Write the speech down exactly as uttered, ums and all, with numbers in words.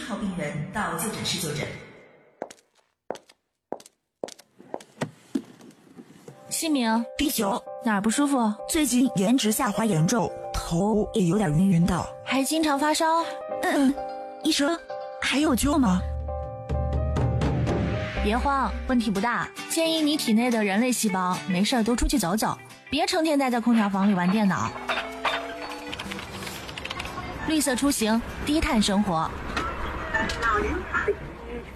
号病人到就诊室就诊。 姓名： 第九。 哪儿不舒服？ 最近颜值下滑严重，头也有点晕晕的， 还经常发烧。 嗯，医生，还有救吗？ 别慌，问题不大。建议你体内的人类细胞没事多出去走走，别成天待在空调房里玩电脑。绿色出行，低碳生活。 老人法